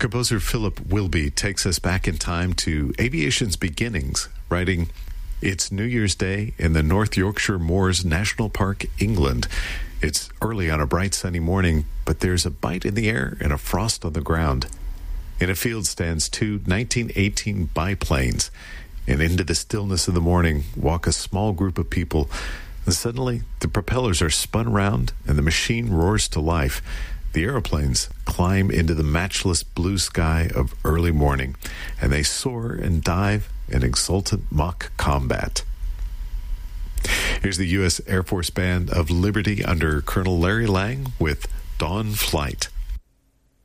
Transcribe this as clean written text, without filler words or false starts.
Composer Philip Wilby takes us back in time to aviation's beginnings, writing, "It's New Year's Day in the North Yorkshire Moors National Park, England. It's early on a bright sunny morning, but there's a bite in the air and a frost on the ground. In a field stands two 1918 biplanes, and into the stillness of the morning walk a small group of people. And suddenly, the propellers are spun around and the machine roars to life. The aeroplanes climb into the matchless blue sky of early morning, and they soar and dive in exultant mock combat." Here's the U.S. Air Force Band of Liberty under Colonel Larry Lang with Dawn Flight.